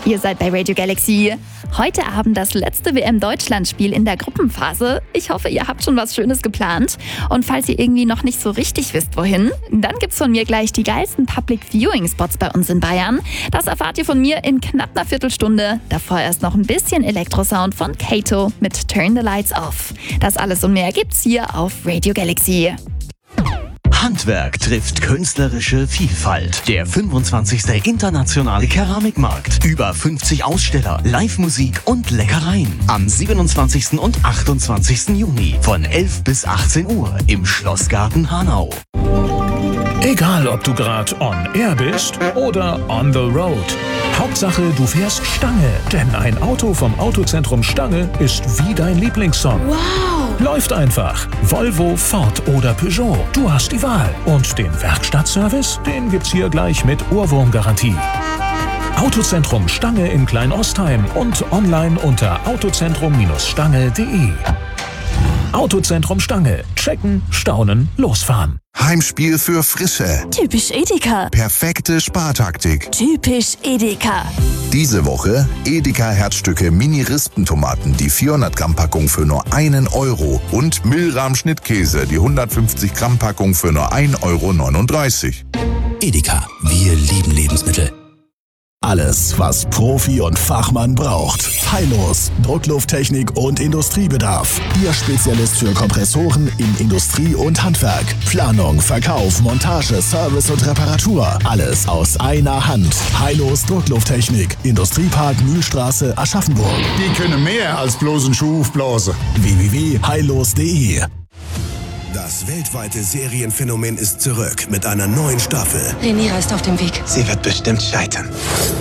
Ihr seid bei Radio Galaxy. Heute Abend das letzte WM-Deutschland-Spiel in der Gruppenphase. Ich hoffe, ihr habt schon was Schönes geplant. Und falls ihr irgendwie noch nicht so richtig wisst, wohin, dann gibt's von mir gleich die geilsten Public-Viewing-Spots bei uns in Bayern. Das erfahrt ihr von mir in knapp einer Viertelstunde. Davor erst noch ein bisschen Elektrosound von Kato mit Turn the Lights Off. Das alles und mehr gibt's hier auf Radio Galaxy. Handwerk trifft künstlerische Vielfalt. Der 25. Internationale Keramikmarkt. Über 50 Aussteller, Live-Musik und Leckereien. Am 27. und 28. Juni von 11 bis 18 Uhr im Schlossgarten Hanau. Egal, ob du gerade on air bist oder on the road. Hauptsache, du fährst Stange. Denn ein Auto vom Autozentrum Stange ist wie dein Lieblingssong. Wow! Läuft einfach. Volvo, Ford oder Peugeot. Du hast die Wahl. Und den Werkstattservice, den gibt's hier gleich mit Ohrwurmgarantie. Autozentrum Stange in Kleinostheim und online unter autozentrum-stange.de. Autozentrum Stange. Checken, staunen, losfahren. Heimspiel für Frische. Typisch Edeka. Perfekte Spartaktik. Typisch Edeka. Diese Woche Edeka Herzstücke Mini-Rispentomaten, die 400 Gramm Packung für nur 1 Euro und Milram Schnittkäse, die 150 Gramm Packung für nur 1,39 Euro. Edeka, wir lieben Lebensmittel. Alles, was Profi und Fachmann braucht. Heilos, Drucklufttechnik und Industriebedarf. Ihr Spezialist für Kompressoren in Industrie und Handwerk. Planung, Verkauf, Montage, Service und Reparatur. Alles aus einer Hand. Heilos Drucklufttechnik. Industriepark Mühlstraße, Aschaffenburg. Die können mehr als bloß einen Schuh aufblasen. www.heilos.de. Das weltweite Serienphänomen ist zurück mit einer neuen Staffel. Rhaenyra ist auf dem Weg. Sie wird bestimmt scheitern.